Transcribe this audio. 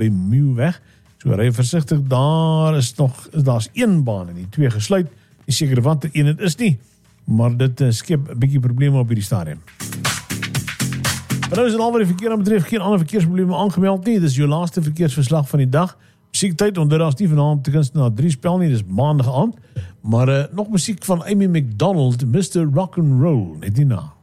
by Muweg. So ry versigtig, daar's een baan en die twee gesluit. Nie seker wat een het is nie, maar dit skep 'n bietjie probleme op hierdie stadium. Maar nou is dit al wat die verkeer betref, geen ander verkeersprobleme aangemeld nie. Dis jou laaste verkeersverslag van die dag. Musiektyd, onder daar's nie vanaand te kunstenaar 3 spel nie, dis maandag aand. Maar nog musiek van Amy McDonald, Mr. Rock'n'Roll, net hierna.